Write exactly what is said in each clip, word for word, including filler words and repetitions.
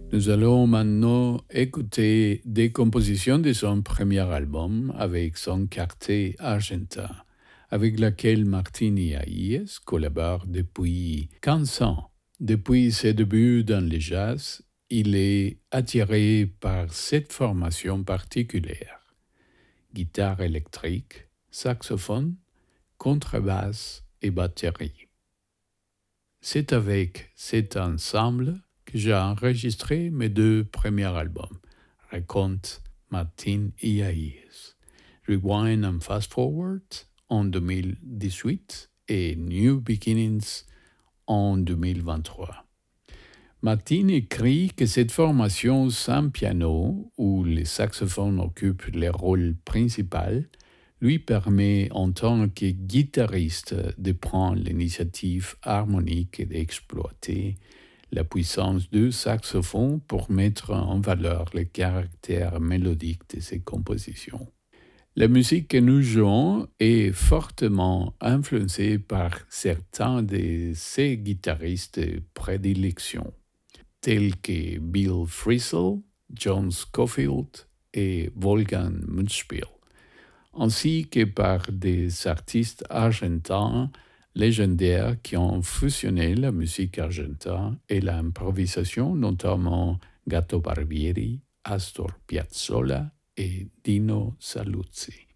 Nous allons maintenant écouter des compositions de son premier album avec son quartet argentin, avec laquelle Martín Yáñez collabore depuis quinze ans. Depuis ses débuts dans le jazz, il est attiré par cette formation particulière: guitare électrique, saxophone, contrebasse et batterie. C'est avec cet ensemble que j'ai enregistré mes deux premiers albums, raconte Martín Yáñez, Rewind and Fast Forward en deux mille dix-huit et New Beginnings en deux mille vingt-trois. Martín écrit que cette formation sans piano, où le saxophone occupe le rôle principal, lui permet en tant que guitariste de prendre l'initiative harmonique et d'exploiter la puissance du saxophone pour mettre en valeur le caractère mélodique de ses compositions. La musique que nous jouons est fortement influencée par certains de ses guitaristes de prédilection, tels que Bill Frisell, John Scofield et Wolfgang Münchspiel, ainsi que par des artistes argentins légendaires qui ont fusionné la musique argentine et l'improvisation, notamment Gato Barbieri, Astor Piazzolla et Dino Saluzzi.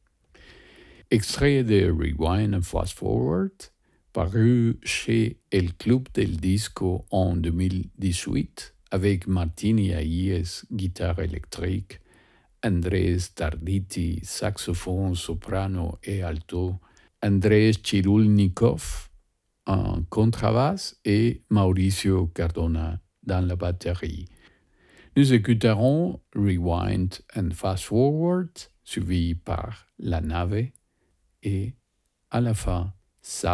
Extrait de Rewind and Fast Forward, paru chez El Club del Disco en deux mille dix-huit, avec Martín Yáñez, guitare électrique, Andrés Tarditi, saxophone, soprano et alto, Andrés Chirulnikov en contrebasse et Mauricio Cardona dans la batterie. Nous écouterons Rewind and Fast Forward, suivi par La Nave, et à la fin,